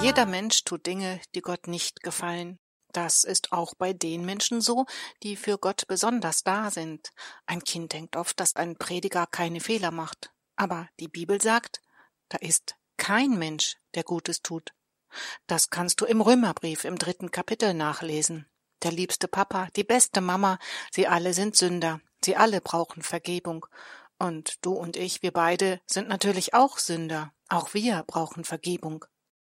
Jeder Mensch tut Dinge, die Gott nicht gefallen. Das ist auch bei den Menschen so, die für Gott besonders da sind. Ein Kind denkt oft, dass ein Prediger keine Fehler macht. Aber die Bibel sagt, da ist kein Mensch, der Gutes tut. Das kannst du im Römerbrief im 3. Kapitel nachlesen. Der liebste Papa, die beste Mama, sie alle sind Sünder. Sie alle brauchen Vergebung. Und du und ich, wir beide, sind natürlich auch Sünder. Auch wir brauchen Vergebung.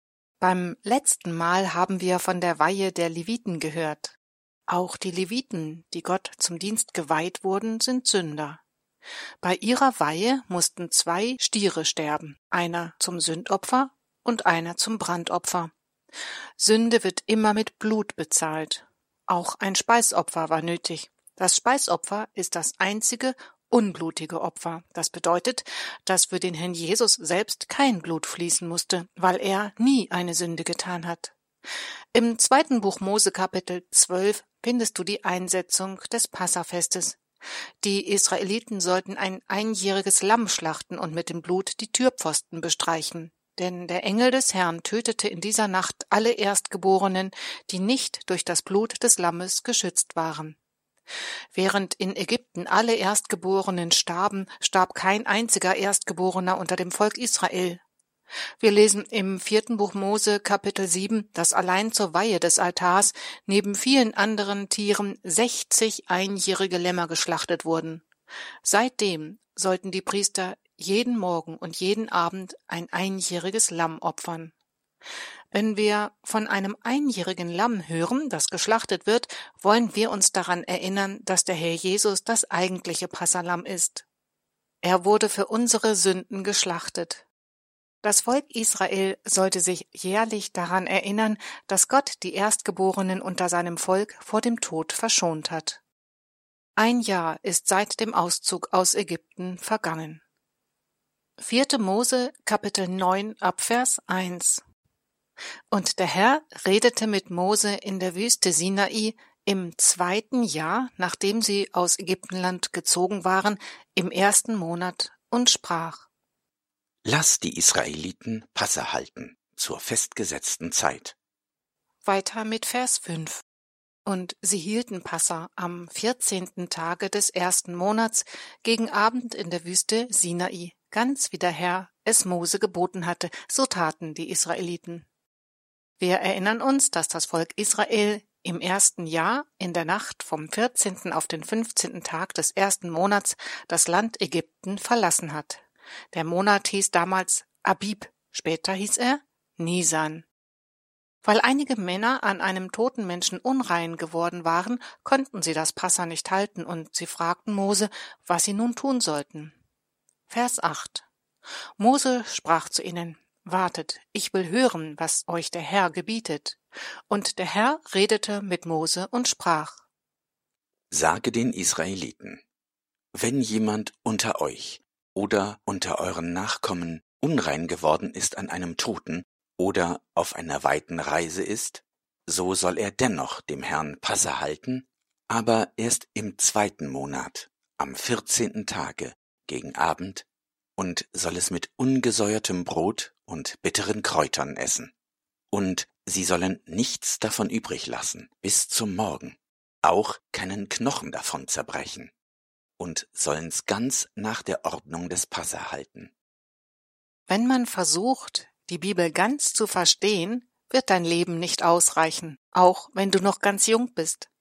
Beim letzten Mal haben wir von der Weihe der Leviten gehört. Auch die Leviten, die Gott zum Dienst geweiht wurden, sind Sünder. Bei ihrer Weihe mussten 2 Stiere sterben, einer zum Sündopfer und einer zum Brandopfer. Sünde wird immer mit Blut bezahlt. Auch ein Speisopfer war nötig. Das Speisopfer ist das einzige unblutige Opfer. Das bedeutet, dass für den Herrn Jesus selbst kein Blut fließen musste, weil er nie eine Sünde getan hat. Im 2. Buch Mose Kapitel 12 findest du die Einsetzung des Passafestes. Die Israeliten sollten ein einjähriges Lamm schlachten und mit dem Blut die Türpfosten bestreichen. Denn der Engel des Herrn tötete in dieser Nacht alle Erstgeborenen, die nicht durch das Blut des Lammes geschützt waren. Während in Ägypten alle Erstgeborenen starben, starb kein einziger Erstgeborener unter dem Volk Israel. Wir lesen im 4. Buch Mose Kapitel 7, dass allein zur Weihe des Altars neben vielen anderen Tieren 60 einjährige Lämmer geschlachtet wurden. Seitdem sollten die Priester jeden Morgen und jeden Abend ein einjähriges Lamm opfern. Wenn wir von einem einjährigen Lamm hören, das geschlachtet wird, wollen wir uns daran erinnern, dass der Herr Jesus das eigentliche Passalamm ist. Er wurde für unsere Sünden geschlachtet. Das Volk Israel sollte sich jährlich daran erinnern, dass Gott die Erstgeborenen unter seinem Volk vor dem Tod verschont hat. 1 Jahr ist seit dem Auszug aus Ägypten vergangen. 4. Mose, Kapitel 9, Abvers 1. Und der Herr redete mit Mose in der Wüste Sinai im 2. Jahr, nachdem sie aus Ägyptenland gezogen waren, im 1. Monat und sprach: Lass die Israeliten Passa halten zur festgesetzten Zeit. Weiter mit Vers 5. Und sie hielten Passa am 14. Tage des 1. Monats gegen Abend in der Wüste Sinai, ganz wie der Herr es Mose geboten hatte, so taten die Israeliten. Wir erinnern uns, dass das Volk Israel im 1. Jahr in der Nacht vom 14. auf den 15. Tag des 1. Monats das Land Ägypten verlassen hat. Der Monat hieß damals Abib, später hieß er Nisan. Weil einige Männer an einem toten Menschen unrein geworden waren, konnten sie das Passa nicht halten und sie fragten Mose, was sie nun tun sollten. Vers 8. Mose sprach zu ihnen: Wartet, ich will hören, was euch der Herr gebietet. Und der Herr redete mit Mose und sprach: Sage den Israeliten: Wenn jemand unter euch oder unter euren Nachkommen unrein geworden ist an einem Toten oder auf einer weiten Reise ist, so soll er dennoch dem Herrn Passa halten, aber erst im 2. Monat, am 14. Tage, gegen Abend, und soll es mit ungesäuertem Brot und bitteren Kräutern essen. Und sie sollen nichts davon übrig lassen, bis zum Morgen, auch keinen Knochen davon zerbrechen, und sollen's ganz nach der Ordnung des Passa halten. Wenn man versucht, die Bibel ganz zu verstehen, wird dein Leben nicht ausreichen, auch wenn du noch ganz jung bist.